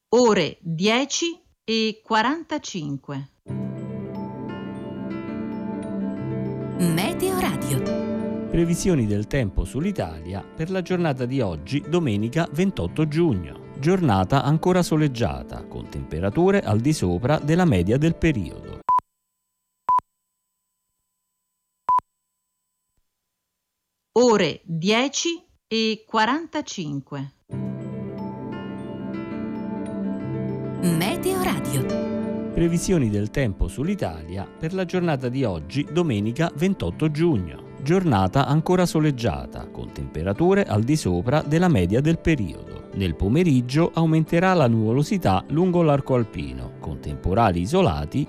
Ore 10:45. Meteo Radio. Previsioni del tempo sull'Italia per la giornata di oggi, domenica 28 giugno. Giornata ancora soleggiata, con temperature al di sopra della media del periodo. Ore 10:45. Meteo Radio. Previsioni del tempo sull'Italia per la giornata di oggi, domenica 28 giugno. Giornata ancora soleggiata, con temperature al di sopra della media del periodo. Nel pomeriggio aumenterà la nuvolosità lungo l'arco alpino, con temporali isolati